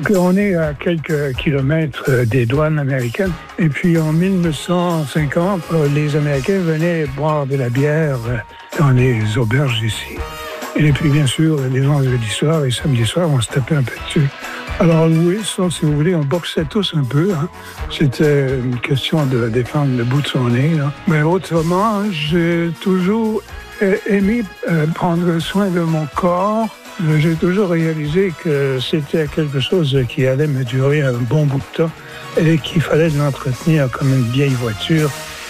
On est à quelques kilomètres des douanes américaines. Et puis en 1950, les Américains venaient boire de la bière dans les auberges ici. Et puis bien sûr, les vendredis soirs et samedis soirs, on se tapait un peu dessus. Alors oui, ça, si vous voulez, on boxait tous un peu. C'était une question de défendre le bout de son nez. Mais autrement, j'ai toujours aimé prendre soin de mon corps. J'ai toujours réalisé que c'était quelque chose qui allait me durer un bon bout de temps et qu'il fallait l'entretenir comme une vieille voiture.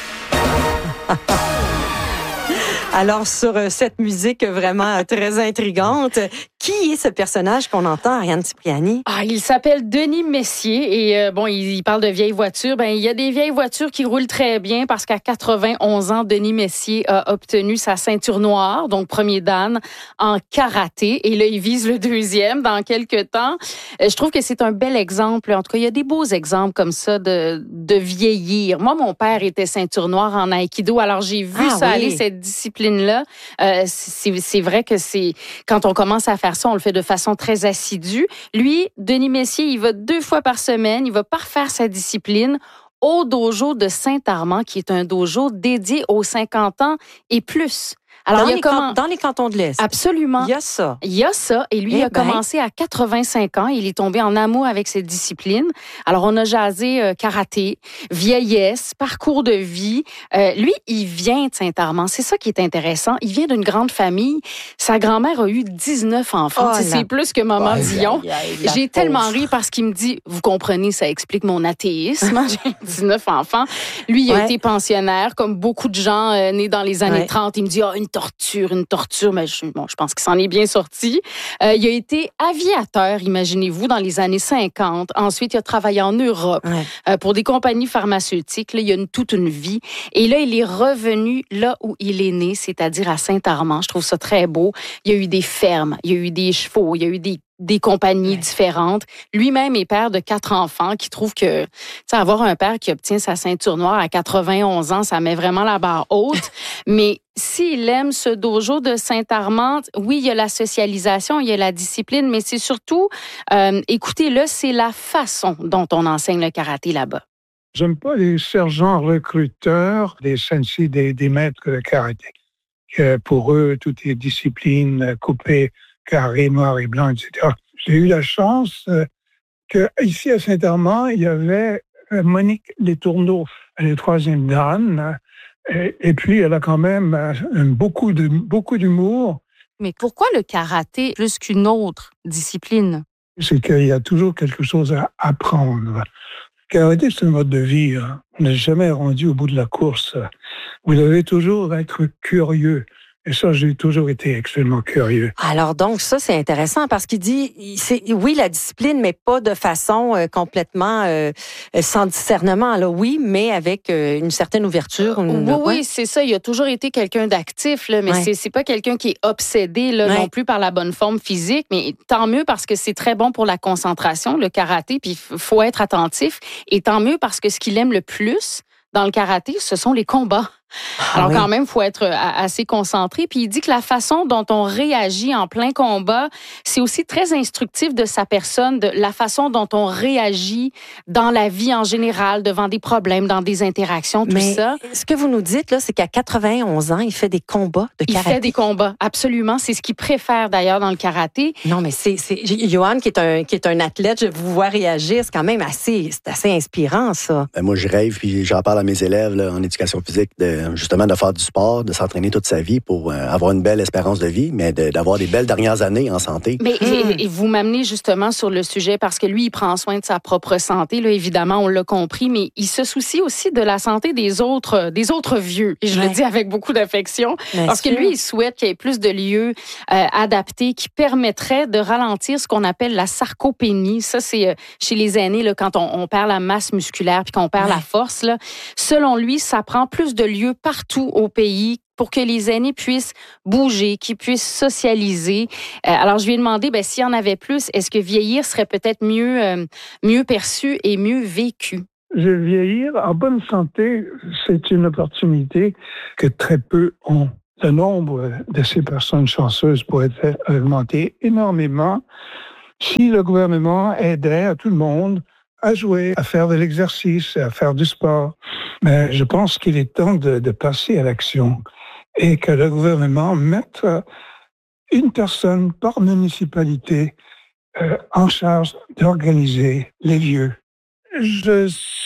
Alors, sur cette musique vraiment très intrigante, qui est ce personnage qu'on entend, Ariane Cipriani? Il s'appelle Denis Messier et il parle de vieilles voitures. Il y a des vieilles voitures qui roulent très bien parce qu'à 91 ans, Denis Messier a obtenu sa ceinture noire, donc premier dan, en karaté. Et là, il vise le deuxième dans quelques temps. Je trouve que c'est un bel exemple. En tout cas, il y a des beaux exemples comme ça de vieillir. Moi, mon père était ceinture noire en aïkido, alors j'ai vu aller, cette discipline-là. C'est vrai que quand on commence à faire ça, on le fait de façon très assidue. Lui, Denis Messier, il va 2 fois par semaine, il va parfaire sa discipline au dojo de Saint-Armand, qui est un dojo dédié aux 50 ans et plus. Alors, dans les cantons de l'Est. Absolument. Il y a ça. Il y a ça. Et lui, il a commencé à 85 ans. Il est tombé en amour avec cette discipline. Alors, on a jasé karaté, vieillesse, parcours de vie. Lui, il vient de Saint-Armand. C'est ça qui est intéressant. Il vient d'une grande famille. Sa grand-mère a eu 19 enfants. C'est plus que Maman Dion. J'ai tellement ri parce qu'il me dit, vous comprenez, ça explique mon athéisme. J'ai 19 enfants. Lui, il a été pensionnaire, comme beaucoup de gens nés dans les années 30. Il me dit, une torture, mais je pense qu'il s'en est bien sorti. Il a été aviateur, imaginez-vous, dans les années 50. Ensuite, il a travaillé en Europe pour des compagnies pharmaceutiques. Là, il a toute une vie. Et là, il est revenu là où il est né, c'est-à-dire à Saint-Armand. Je trouve ça très beau. Il y a eu des fermes, il y a eu des chevaux, il y a eu des compagnies différentes. Lui-même est père de 4 enfants qui trouve que, avoir un père qui obtient sa ceinture noire à 91 ans, ça met vraiment la barre haute. Mais s'il aime ce dojo de Saint-Armand, oui, il y a la socialisation, il y a la discipline, mais c'est surtout, écoutez-le, c'est la façon dont on enseigne le karaté là-bas. J'aime pas les sergents recruteurs, des sensei, des maîtres de karaté. Pour eux, tout est discipline, coupé, carré, noir et blanc, etc. J'ai eu la chance qu'ici à Saint-Armand, il y avait Monique Letourneau, elle est 3e dan, et puis elle a quand même beaucoup d'humour. Mais pourquoi le karaté plus qu'une autre discipline? C'est qu'il y a toujours quelque chose à apprendre. Le karaté, c'est un mode de vie. On n'est jamais rendu au bout de la course. Vous devez toujours être curieux. Et ça, j'ai toujours été extrêmement curieux. Alors donc, ça, c'est intéressant parce qu'il dit, oui, la discipline, mais pas de façon complètement sans discernement. Là, oui, mais avec une certaine ouverture. Oui, c'est ça. Il a toujours été quelqu'un d'actif, là, mais c'est pas quelqu'un qui est obsédé là, non plus par la bonne forme physique. Mais tant mieux parce que c'est très bon pour la concentration, le karaté, puis il faut être attentif. Et tant mieux parce que ce qu'il aime le plus dans le karaté, ce sont les combats. Alors quand même, il faut être assez concentré. Puis il dit que la façon dont on réagit en plein combat, c'est aussi très instructif de sa personne, de la façon dont on réagit dans la vie en général, devant des problèmes, dans des interactions, tout ça. Ce que vous nous dites, là, c'est qu'à 91 ans, il fait des combats de karaté. Il fait des combats, absolument. C'est ce qu'il préfère d'ailleurs dans le karaté. Non, mais c'est Johan qui est un athlète, je vous vois réagir, c'est quand même assez inspirant, ça. Moi, je rêve, puis j'en parle à mes élèves là, en éducation physique, justement de faire du sport, de s'entraîner toute sa vie pour avoir une belle espérance de vie, mais d'avoir des belles dernières années en santé. Mais et vous m'amenez justement sur le sujet parce que lui, il prend soin de sa propre santé. Là, évidemment, on l'a compris, mais il se soucie aussi de la santé des autres vieux. Et je le dis avec beaucoup d'affection parce que lui, il souhaite qu'il y ait plus de lieux adaptés qui permettraient de ralentir ce qu'on appelle la sarcopénie. Ça, c'est chez les aînés là, quand on perd la masse musculaire puis qu'on perd la force. Là. Selon lui, ça prend plus de lieux partout au pays pour que les aînés puissent bouger, qu'ils puissent socialiser. Alors, je lui ai demandé s'il y en avait plus, est-ce que vieillir serait peut-être mieux perçu et mieux vécu? Vieillir en bonne santé, c'est une opportunité que très peu ont. Le nombre de ces personnes chanceuses pourrait augmenter énormément si le gouvernement aidait à tout le monde à jouer, à faire de l'exercice, à faire du sport. Mais je pense qu'il est temps de passer à l'action et que le gouvernement mette une personne par municipalité en charge d'organiser les lieux. Je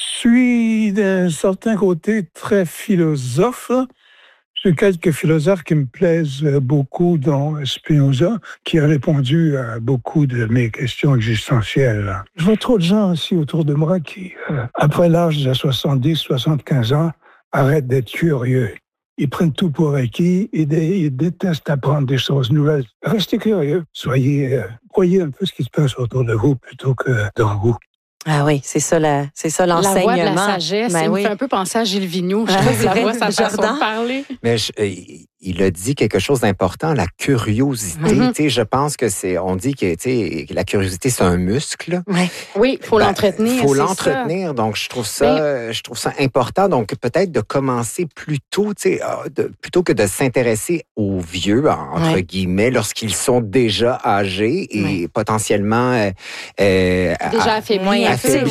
suis d'un certain côté très philosophe. J'ai quelques philosophes qui me plaisent beaucoup, dont Spinoza, qui a répondu à beaucoup de mes questions existentielles. Je vois trop de gens aussi autour de moi qui, après l'âge de 70, 75 ans, arrêtent d'être curieux. Ils prennent tout pour acquis et ils détestent apprendre des choses nouvelles. Restez curieux. Voyez un peu ce qui se passe autour de vous plutôt que dans vous. Ah oui, c'est ça l'enseignement. La voix de la sagesse, il me fait un peu penser à Gilles Vigneault. Je trouve la voix, sa façon de parler. Mais il a dit quelque chose d'important, la curiosité. Mm-hmm. Je pense que on dit que la curiosité, c'est un muscle. Ouais. Oui, il faut l'entretenir. Il faut l'entretenir. Ça. Donc, je trouve ça important. Donc, peut-être de commencer plus tôt, plutôt que de s'intéresser aux vieux, entre guillemets, lorsqu'ils sont déjà âgés et potentiellement déjà affaiblis.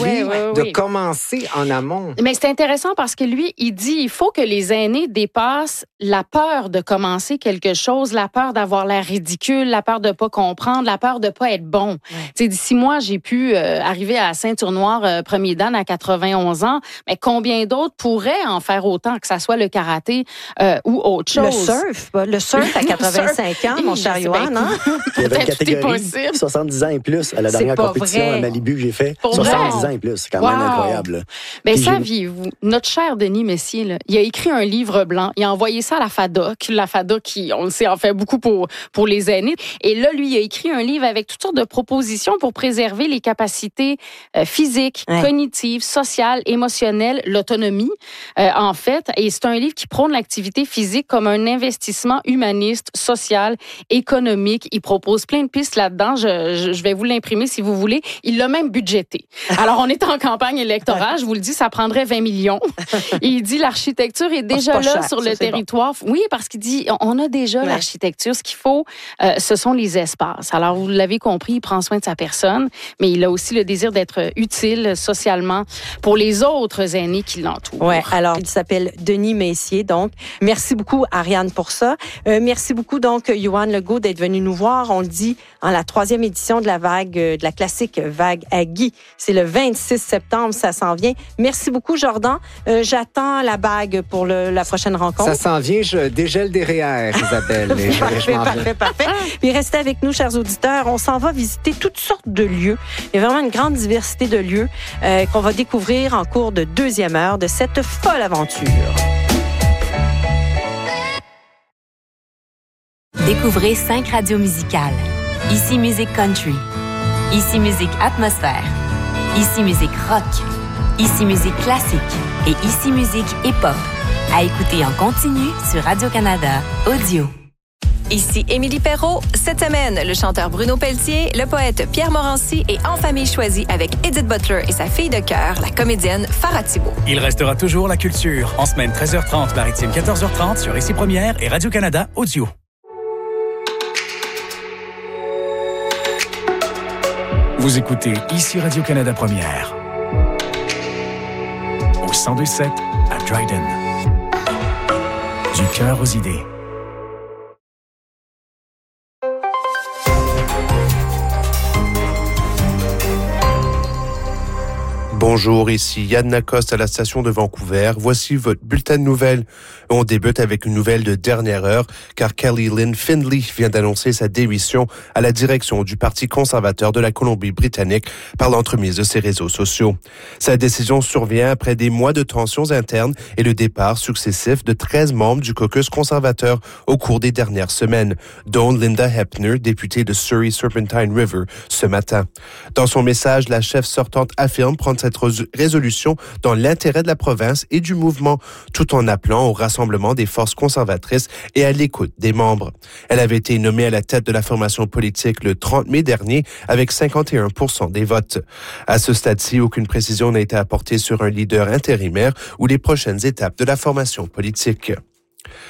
De commencer en amont. Mais c'est intéressant parce que lui, il dit il faut que les aînés dépassent la peur de commencer quelque chose, la peur d'avoir l'air ridicule, la peur de pas comprendre, la peur de pas être bon. Tu sais, d'ici moi, j'ai pu arriver à ceinture noire premier dan à 91 ans, mais combien d'autres pourraient en faire autant, que ça soit le karaté ou autre chose? Le surf à 85 ans, mon cher Yohan, hein? Il y avait une catégorie 70 ans et plus à la dernière compétition à Malibu que j'ai fait. 70 ans et plus, c'est quand même incroyable. Mais saviez-vous, notre cher Denis Messier, là, il a écrit un livre blanc, il a envoyé ça à la FADOC, qui, on le sait, en fait beaucoup pour les aînés. Et là, lui, il a écrit un livre avec toutes sortes de propositions pour préserver les capacités physiques, cognitives, sociales, émotionnelles, l'autonomie, en fait. Et c'est un livre qui prône l'activité physique comme un investissement humaniste, social, économique. Il propose plein de pistes là-dedans. Je vais vous l'imprimer si vous voulez. Il l'a même budgété. Alors, on est en campagne électorale. Je vous le dis, ça prendrait 20 millions. Et il dit l'architecture est déjà là sur le territoire. Bon. Oui, parce qu'il dit on a déjà l'architecture. Ce qu'il faut, ce sont les espaces. Alors, vous l'avez compris, il prend soin de sa personne, mais il a aussi le désir d'être utile socialement pour les autres aînés qui l'entourent. Oui, alors, il s'appelle Denis Messier, donc. Merci beaucoup, Ariane, pour ça. Merci beaucoup, donc, Yohan Legault, d'être venu nous voir. On le dit, en la 3e édition de la classique Vague à Guy. C'est le 26 septembre, ça s'en vient. Merci beaucoup, Jordan. J'attends la bague pour la prochaine rencontre. Ça s'en vient, je dégèle des REER, Isabelle. Parfait. Puis restez avec nous, chers auditeurs. On s'en va visiter toutes sortes de lieux. Il y a vraiment une grande diversité de lieux qu'on va découvrir en cours de 2e heure de cette folle aventure. Découvrez 5 radios musicales. Ici Musique Country. Ici Musique Atmosphère. Ici Musique Rock. Ici Musique Classique. Et Ici Musique Hip-Hop. À écouter en continu sur Radio-Canada Audio. Ici Émilie Perrault. Cette semaine, le chanteur Bruno Pelletier, le poète Pierre Morancy et En famille choisie avec Edith Butler et sa fille de cœur, la comédienne Farah Thibault. Il restera toujours la culture. En semaine 13h30, maritime 14h30 sur Ici Première et Radio-Canada Audio. Vous écoutez Ici Radio-Canada Première. Au 102.7 à Dryden. Du cœur aux idées. Bonjour, ici Yann Lacoste à la station de Vancouver. Voici votre bulletin de nouvelles. On débute avec une nouvelle de dernière heure, car Kelly Lynn Findley vient d'annoncer sa démission à la direction du Parti conservateur de la Colombie-Britannique par l'entremise de ses réseaux sociaux. Sa décision survient après des mois de tensions internes et le départ successif de 13 membres du caucus conservateur au cours des dernières semaines, dont Linda Hepner, députée de Surrey Serpentine River, ce matin. Dans son message, la chef sortante affirme prendre cette résolution dans l'intérêt de la province et du mouvement, tout en appelant au rassemblement des forces conservatrices et à l'écoute des membres. Elle avait été nommée à la tête de la formation politique le 30 mai dernier avec 51% des votes. À ce stade-ci, aucune précision n'a été apportée sur un leader intérimaire ou les prochaines étapes de la formation politique.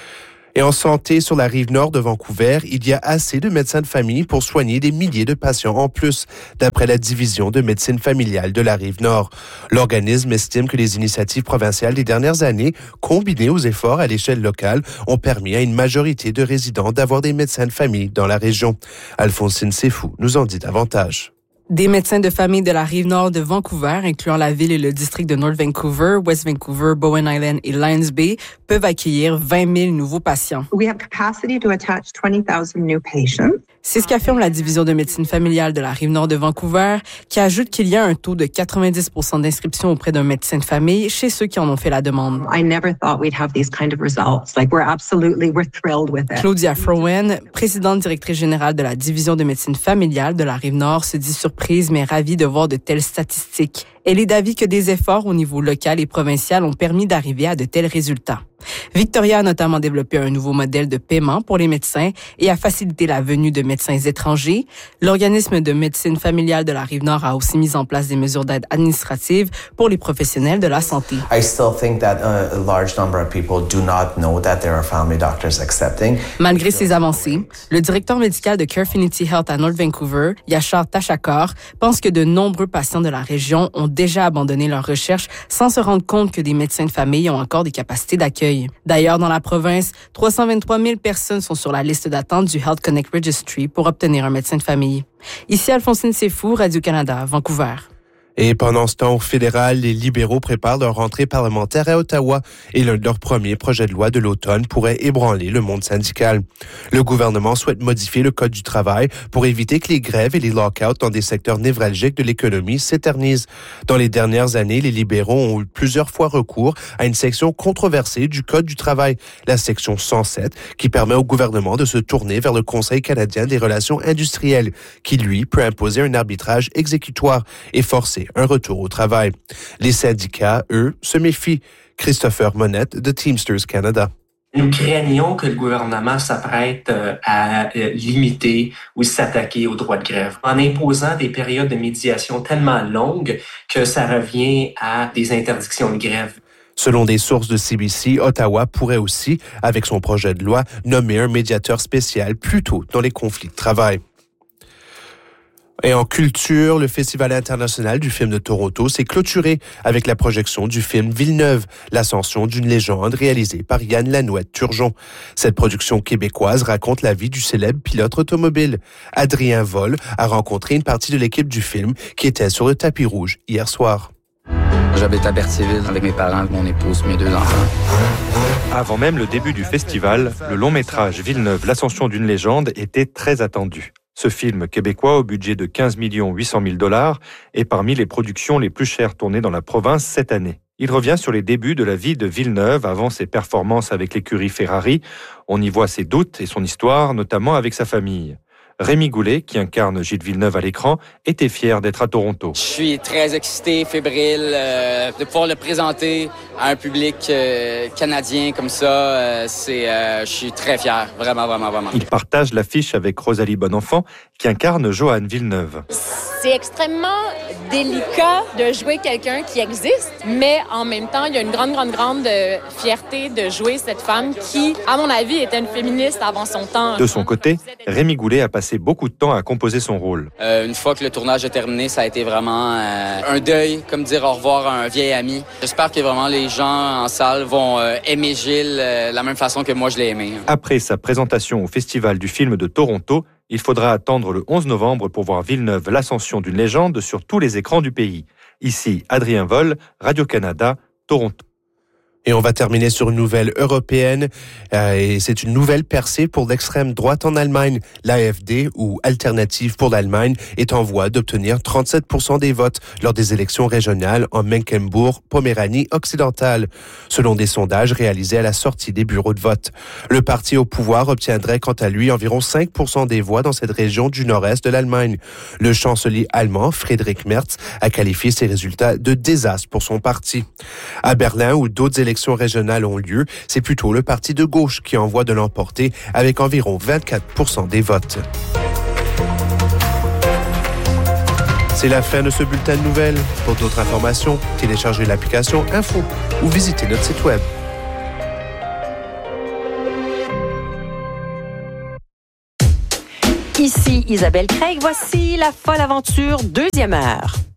Et en santé, sur la rive nord de Vancouver, il y a assez de médecins de famille pour soigner des milliers de patients en plus, d'après la division de médecine familiale de la rive nord. L'organisme estime que les initiatives provinciales des dernières années, combinées aux efforts à l'échelle locale, ont permis à une majorité de résidents d'avoir des médecins de famille dans la région. Alphonsine Sefou nous en dit davantage. Des médecins de famille de la rive nord de Vancouver, incluant la ville et le district de North Vancouver, West Vancouver, Bowen Island et Lions Bay, peuvent accueillir 20 000 nouveaux patients. We have capacity to attach 20,000 new patients. C'est ce qu'affirme la division de médecine familiale de la Rive-Nord de Vancouver, qui ajoute qu'il y a un taux de 90% d'inscription auprès d'un médecin de famille chez ceux qui en ont fait la demande. I never thought we'd have these kind of results. We're thrilled with it. Claudia Frowen, présidente directrice générale de la division de médecine familiale de la Rive-Nord, se dit surprise mais ravie de voir de telles statistiques. Elle est d'avis que des efforts au niveau local et provincial ont permis d'arriver à de tels résultats. Victoria a notamment développé un nouveau modèle de paiement pour les médecins et a facilité la venue de médecins étrangers. L'organisme de médecine familiale de la Rive-Nord a aussi mis en place des mesures d'aide administrative pour les professionnels de la santé. I still think that a large number of people do not know that there are family doctors accepting. Malgré ces avancées, le directeur médical de Carefinity Health à North Vancouver, Yashar Tachakor, pense que de nombreux patients de la région ont déjà abandonné leurs recherches sans se rendre compte que des médecins de famille ont encore des capacités d'accueil. D'ailleurs, dans la province, 323 000 personnes sont sur la liste d'attente du Health Connect Registry pour obtenir un médecin de famille. Ici Alphonsine Sefou, Radio-Canada, Vancouver. Et pendant ce temps, au fédéral, les libéraux préparent leur rentrée parlementaire à Ottawa et leur premier projet de loi de l'automne pourrait ébranler le monde syndical. Le gouvernement souhaite modifier le Code du travail pour éviter que les grèves et les lockouts dans des secteurs névralgiques de l'économie s'éternisent. Dans les dernières années, les libéraux ont eu plusieurs fois recours à une section controversée du Code du travail, la section 107, qui permet au gouvernement de se tourner vers le Conseil canadien des relations industrielles, qui, lui, peut imposer un arbitrage exécutoire et forcer un retour au travail. Les syndicats, eux, se méfient. Christopher Monette de Teamsters Canada. Nous craignons que le gouvernement s'apprête à limiter ou s'attaquer au droit de grève en imposant des périodes de médiation tellement longues que ça revient à des interdictions de grève. Selon des sources de CBC, Ottawa pourrait aussi, avec son projet de loi, nommer un médiateur spécial plus tôt dans les conflits de travail. Et en culture, le Festival international du film de Toronto s'est clôturé avec la projection du film Villeneuve, l'ascension d'une légende réalisée par Yann Lanouette-Turgeon. Cette production québécoise raconte la vie du célèbre pilote automobile. Adrien Vol a rencontré une partie de l'équipe du film qui était sur le tapis rouge hier soir. J'habite à Berthierville avec mes parents, mon épouse, mes 2 enfants. Avant même le début du festival, le long-métrage Villeneuve, l'ascension d'une légende était très attendu. Ce film québécois au budget de 15 800 000 $ est parmi les productions les plus chères tournées dans la province cette année. Il revient sur les débuts de la vie de Villeneuve avant ses performances avec l'écurie Ferrari. On y voit ses doutes et son histoire, notamment avec sa famille. Rémi Goulet, qui incarne Gilles Villeneuve à l'écran, était fier d'être à Toronto. Je suis très excité, fébrile, de pouvoir le présenter à un public canadien comme ça. Je suis très fier, vraiment. Il partage l'affiche avec Rosalie Bonenfant, qui incarne Joanne Villeneuve. C'est extrêmement délicat de jouer quelqu'un qui existe, mais en même temps, il y a une grande fierté de jouer cette femme qui, à mon avis, était une féministe avant son temps. De son côté, Rémi Goulet a passé beaucoup de temps à composer son rôle. Une fois que le tournage est terminé, ça a été vraiment un deuil, comme dire au revoir à un vieil ami. J'espère que vraiment les gens en salle vont aimer Gilles la même façon que moi je l'ai aimé. Après sa présentation au Festival du film de Toronto, il faudra attendre le 11 novembre pour voir Villeneuve, l'ascension d'une légende sur tous les écrans du pays. Ici, Adrien Vol, Radio-Canada, Toronto. Et on va terminer sur une nouvelle européenne. Et c'est une nouvelle percée pour l'extrême droite en Allemagne. L'AfD, ou Alternative pour l'Allemagne, est en voie d'obtenir 37% des votes lors des élections régionales en Mecklembourg-Poméranie occidentale, selon des sondages réalisés à la sortie des bureaux de vote. Le parti au pouvoir obtiendrait quant à lui environ 5% des voix dans cette région du nord-est de l'Allemagne. Le chancelier allemand, Friedrich Merz, a qualifié ces résultats de désastre pour son parti. À Berlin, où d'autres élections régionales ont lieu, c'est plutôt le parti de gauche qui envoie de l'emporter avec environ 24% des votes. C'est la fin de ce bulletin de nouvelles. Pour d'autres informations, téléchargez l'application Info ou visitez notre site web. Ici Isabelle Craig. Voici La Folle Aventure, 2e heure.